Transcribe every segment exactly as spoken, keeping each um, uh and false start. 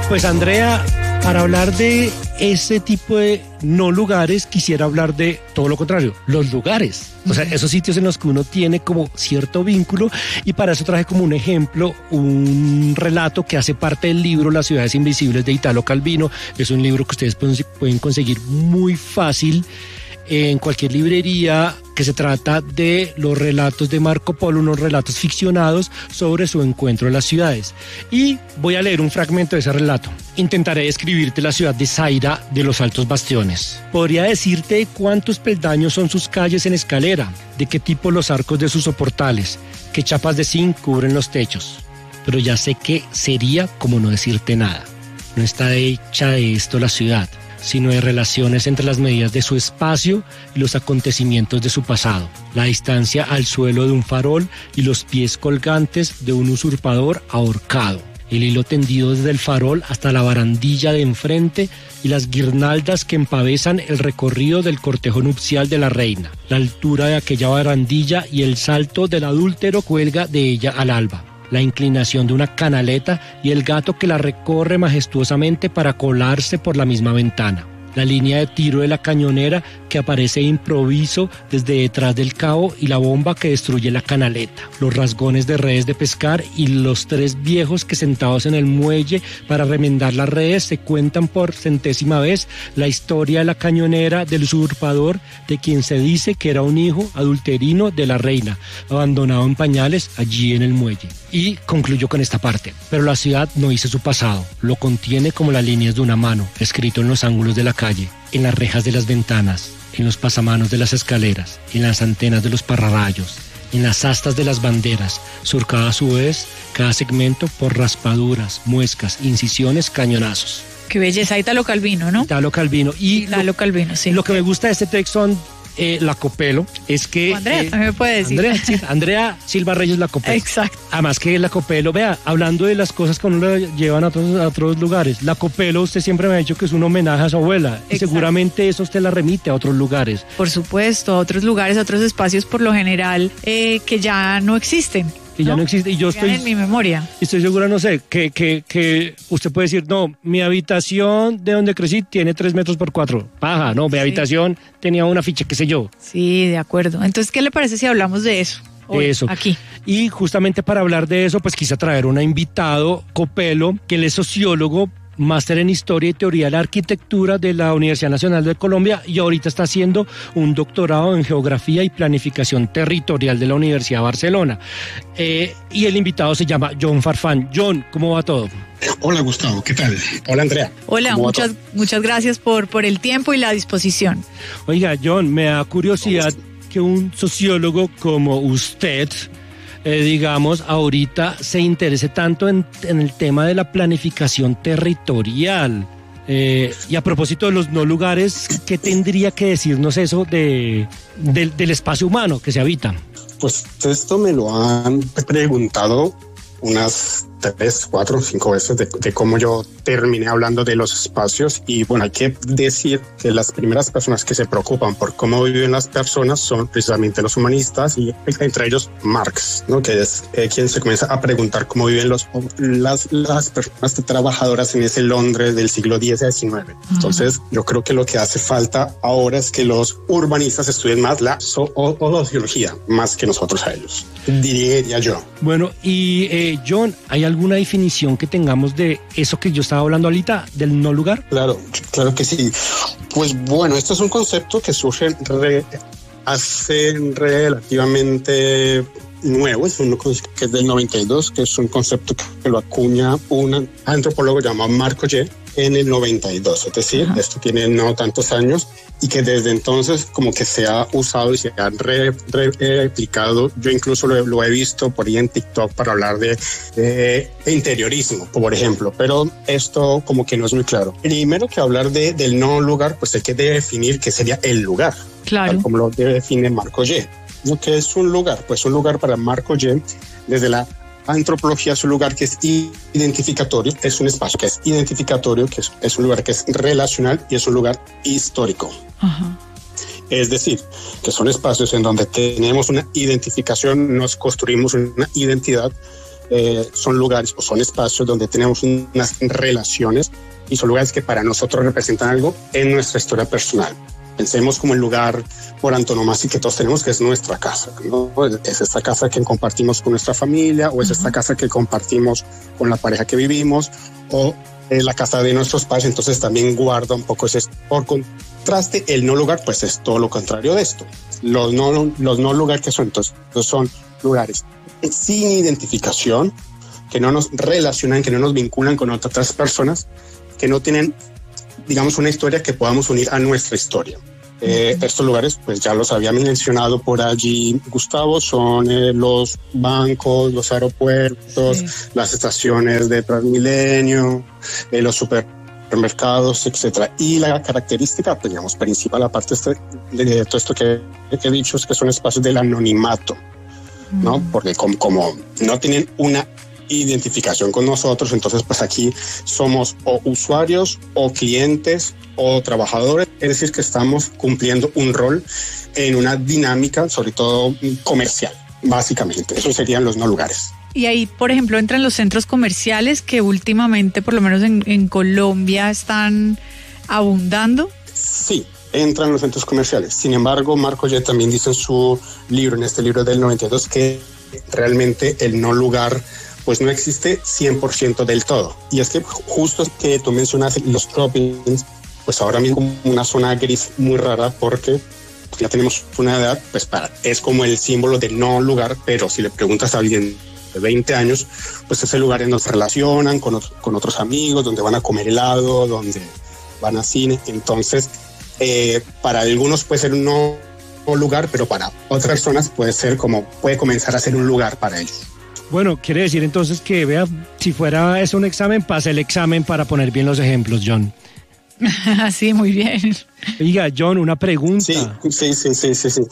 Pues Andrea, para hablar de ese tipo de no lugares, quisiera hablar de todo lo contrario, los lugares. O sea, esos sitios en los que uno tiene como cierto vínculo, y para eso traje como un ejemplo, un relato que hace parte del libro Las ciudades invisibles de Italo Calvino. Es un libro que ustedes pueden conseguir muy fácil en cualquier librería, que se trata de los relatos de Marco Polo, unos relatos ficcionados sobre su encuentro en las ciudades. Y voy a leer un fragmento de ese relato. Intentaré describirte la ciudad de Zaira de los altos bastiones. Podría decirte cuántos peldaños son sus calles en escalera, de qué tipo los arcos de sus soportales, qué chapas de zinc cubren los techos. Pero ya sé que sería como no decirte nada. No está hecha de esto la ciudad, sino de relaciones entre las medidas de su espacio y los acontecimientos de su pasado, la distancia al suelo de un farol y los pies colgantes de un usurpador ahorcado, el hilo tendido desde el farol hasta la barandilla de enfrente y las guirnaldas que empavezan el recorrido del cortejo nupcial de la reina, la altura de aquella barandilla y el salto del adúltero cuelga de ella al alba, la inclinación de una canaleta y el gato que la recorre majestuosamente para colarse por la misma ventana, la línea de tiro de la cañonera que aparece de improviso desde detrás del cabo y la bomba que destruye la canaleta, los rasgones de redes de pescar y los tres viejos que sentados en el muelle para remendar las redes se cuentan por centésima vez la historia de la cañonera del usurpador de quien se dice que era un hijo adulterino de la reina, abandonado en pañales allí en el muelle. Y concluyo con esta parte. Pero la ciudad no dice su pasado, lo contiene como las líneas de una mano, escrito en los ángulos de la calle, en las rejas de las ventanas, en los pasamanos de las escaleras, en las antenas de los pararrayos, en las astas de las banderas, surcada a su vez cada segmento por raspaduras, muescas, incisiones, cañonazos. Qué belleza, Italo Calvino, ¿no? Italo Calvino. Y Italo lo, Calvino, sí. Lo que me gusta de este texto, eh, Lacopello, es que... O Andrea, eh, también me puede decir. Andrea, sí, Andrea Silva Reyes Lacopello. Exacto. Además que Lacopello, vea, hablando de las cosas que uno le llevan a otros, a otros lugares, Lacopello, usted siempre me ha dicho que es un homenaje a su abuela. Exacto. Y seguramente eso usted la remite a otros lugares. Por supuesto, a otros lugares, a otros espacios por lo general eh, que ya no existen. Que ya no, no existe, y yo estoy en mi memoria. Estoy segura, no sé, que, que, que usted puede decir, no, mi habitación de donde crecí tiene tres metros por cuatro. Paja, no, mi sí. habitación tenía una ficha, qué sé yo. Sí, de acuerdo. Entonces, ¿qué le parece si hablamos de eso? Hoy, de eso. Aquí. Y justamente para hablar de eso, pues quise traer un invitado, Copello, que él es sociólogo, máster en Historia y Teoría de la Arquitectura de la Universidad Nacional de Colombia, y ahorita está haciendo un doctorado en Geografía y Planificación Territorial de la Universidad de Barcelona. Eh, y el invitado se llama John Farfán. John, ¿cómo va todo? Hola Gustavo, ¿qué tal? Hola Andrea. Hola, muchas, muchas gracias por, por el tiempo y la disposición. Oiga, John, me da curiosidad que un sociólogo como usted... Eh, digamos, ahorita se interese tanto en, en el tema de la planificación territorial. Eh, y a propósito de los no lugares, ¿qué tendría que decirnos eso de, de, del espacio humano que se habita? Pues esto me lo han preguntado unas tres, cuatro, cinco veces de, de cómo yo terminé hablando de los espacios. Y bueno, hay que decir que las primeras personas que se preocupan por cómo viven las personas son precisamente los humanistas, y entre ellos Marx, ¿no? Que es eh, quien se comienza a preguntar cómo viven los, las, las personas trabajadoras en ese Londres del siglo diez a diecinueve. Uh-huh. Entonces yo creo que lo que hace falta ahora es que los urbanistas estudien más la sociología, más que nosotros a ellos, diría yo. Bueno, y eh, John, ¿hay alguna definición que tengamos de eso que yo estaba hablando ahorita, del no lugar? Claro, claro que sí. Pues bueno, esto es un concepto que surge re, hace relativamente nuevo, es un concepto que es del noventa y dos, que es un concepto que lo acuña un antropólogo llamado Marco Ye en el noventa y dos, es decir, Ajá. esto tiene no tantos años, y que desde entonces como que se ha usado y se ha re, re, replicado. Yo incluso lo, lo he visto por ahí en TikTok para hablar de, de, de interiorismo, por ejemplo, pero esto como que no es muy claro. Primero que hablar de, del no lugar, pues hay que definir qué sería el lugar, claro, tal como lo define Marco Ye. ¿No? ¿Qué es un lugar? Pues un lugar para Marco Ye, desde la antropología, es un lugar que es identificatorio, es un espacio que es identificatorio, que es, es un lugar que es relacional y es un lugar histórico. Ajá. Es decir, que son espacios en donde tenemos una identificación, nos construimos una identidad eh, son lugares o son espacios donde tenemos unas relaciones y son lugares que para nosotros representan algo en nuestra historia personal. Pensemos como el lugar por antonomasia que todos tenemos, que es nuestra casa, ¿no? Es esta casa que compartimos con nuestra familia, o es esta casa que compartimos con la pareja que vivimos, o es la casa de nuestros padres. Entonces también guarda un poco ese. Por contraste, el no lugar, pues es todo lo contrario de esto. Los no, los no lugar que son, entonces, son lugares sin identificación, que no nos relacionan, que no nos vinculan con otras personas, que no tienen, digamos, una historia que podamos unir a nuestra historia. Eh, estos lugares, pues ya los había mencionado por allí Gustavo, son eh, los bancos, los aeropuertos, sí. las estaciones de Transmilenio, eh, los supermercados, etcétera. Y la característica, pues, digamos, principal, aparte de, de todo esto que, que he dicho, es que son espacios del anonimato, mm. ¿no? Porque como, como no tienen una identificación con nosotros, entonces pues aquí somos o usuarios o clientes o trabajadores, es decir, que estamos cumpliendo un rol en una dinámica, sobre todo comercial, básicamente. Esos serían los no lugares. Y ahí, por ejemplo, entran los centros comerciales que últimamente, por lo menos en, en Colombia, están abundando. Sí, entran los centros comerciales. Sin embargo, Marco ya también dice en su libro, en este libro del noventa y dos, que realmente el no lugar pues no existe cien por ciento del todo. Y es que justo que tú mencionas los shoppings, pues ahora mismo una zona gris muy rara, porque ya tenemos una edad, pues para, es como el símbolo del no lugar, pero si le preguntas a alguien de veinte años, pues ese lugar nos relacionan con, con otros amigos, donde van a comer helado, donde van a cine. Entonces, eh, para algunos puede ser un no lugar, pero para otras personas puede ser como, puede comenzar a ser un lugar para ellos. Bueno, quiere decir entonces que, vea, si fuera eso un examen, pase el examen para poner bien los ejemplos, John. Sí, muy bien. Oiga, John, una pregunta. Sí, sí, sí, sí, sí. sí.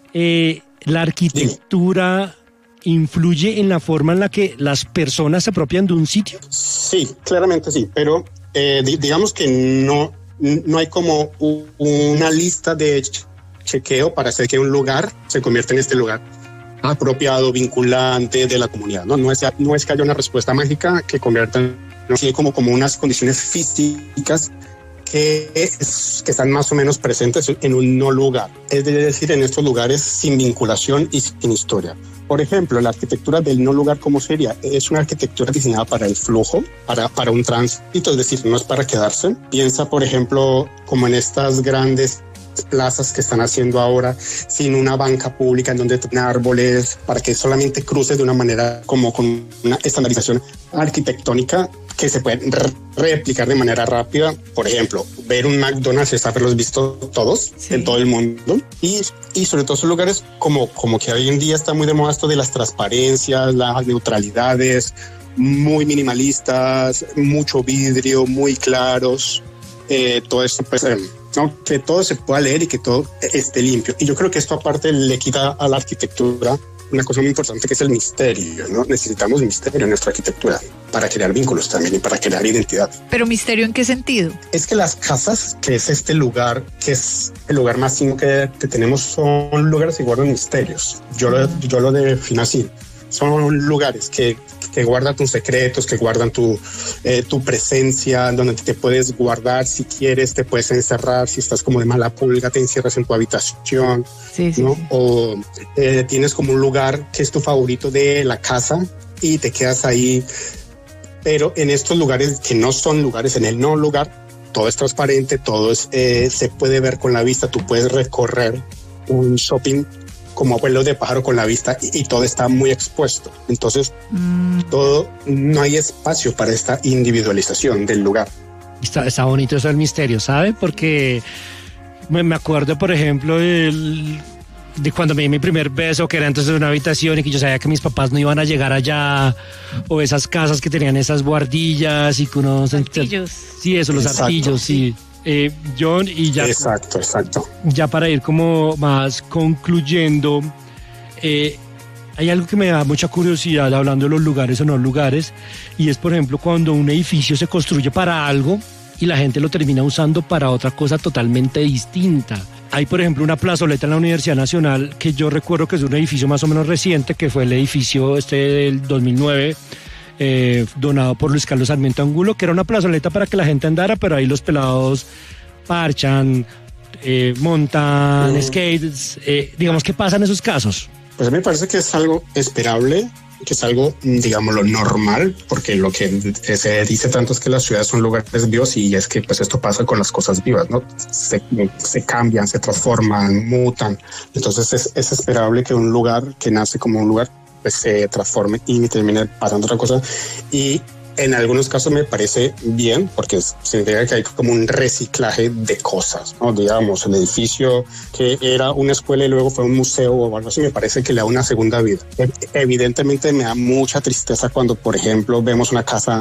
Eh, ¿La arquitectura sí. influye en la forma en la que las personas se apropian de un sitio? Sí, claramente sí, pero eh, digamos que no, no hay como una lista de chequeo para hacer que un lugar se convierta en este lugar apropiado, vinculante de la comunidad, ¿no? No es, no es que haya una respuesta mágica que convierta, no sé, como, como unas condiciones físicas que, es, que están más o menos presentes en un no lugar, es decir, en estos lugares sin vinculación y sin historia. Por ejemplo, la arquitectura del no lugar, ¿cómo sería? Es una arquitectura diseñada para el flujo, para, para un tránsito, es decir, no es para quedarse. Piensa, por ejemplo, como en estas grandes plazas que están haciendo ahora, sin una banca pública en donde tienen árboles, para que solamente cruces de una manera como con una estandarización arquitectónica que se puede re- replicar de manera rápida. Por ejemplo, ver un McDonald's es haberlos visto todos, sí. en todo el mundo, y, y sobre todo esos lugares como, como que hoy en día está muy de moda esto de las transparencias, las neutralidades, muy minimalistas, mucho vidrio, muy claros, eh, todo esto pues eh, ¿no? Que todo se pueda leer y que todo esté limpio. Y yo creo que esto aparte le quita a la arquitectura una cosa muy importante, que es el misterio, ¿no? Necesitamos misterio en nuestra arquitectura para crear vínculos también y para crear identidad. ¿Pero misterio en qué sentido? Es que las casas, que es este lugar, que es el lugar más íntimo que, que tenemos, son lugares que guardan misterios. Yo lo, yo lo defino así. Son lugares que, que guardan tus secretos, que guardan tu, eh, tu presencia, donde te puedes guardar si quieres, te puedes encerrar, si estás como de mala pulga, te encierras en tu habitación, sí, sí, ¿no? Sí. O eh, tienes como un lugar que es tu favorito de la casa y te quedas ahí. Pero en estos lugares que no son lugares, en el no lugar, todo es transparente, todo es, eh, se puede ver con la vista, tú puedes recorrer un shopping como abuelo de pájaro con la vista y, y todo está muy expuesto. Entonces, mm. todo, no hay espacio para esta individualización del lugar. Está, está bonito eso del misterio, ¿sabe? Porque me, me acuerdo, por ejemplo, del, de cuando me di mi primer beso, que era entonces en una habitación y que yo sabía que mis papás no iban a llegar allá, o esas casas que tenían esas guardillas y que unos... Artillos. Sí, eso, los Exacto. artillos, sí. Eh, John, y ya exacto, exacto. Ya para ir como más concluyendo, eh, hay algo que me da mucha curiosidad hablando de los lugares o no lugares, y es, por ejemplo, cuando un edificio se construye para algo y la gente lo termina usando para otra cosa totalmente distinta. hay, por ejemplo, una plazoleta en la Universidad Nacional que yo recuerdo que es un edificio más o menos reciente, que fue el edificio este del dos mil nueve, eh, donado por Luis Carlos Sarmiento Angulo, que era una plazoleta para que la gente andara, pero ahí los pelados parchan, eh, montan mm. skates, eh, digamos, ¿qué pasa en esos casos? Pues a mí me parece que es algo esperable, que es algo, digamos, lo normal, porque lo que se dice tanto es que las ciudades son lugares vivos, y es que pues esto pasa con las cosas vivas, ¿no? Se, se cambian, se transforman, mutan. Entonces es, es esperable que un lugar que nace como un lugar pues se transforme y termine pasando otra cosa. Y en algunos casos me parece bien, porque significa que hay como un reciclaje de cosas, ¿no? Digamos, el edificio que era una escuela y luego fue un museo o algo así, me parece que le da una segunda vida. Evidentemente me da mucha tristeza cuando, por ejemplo, vemos una casa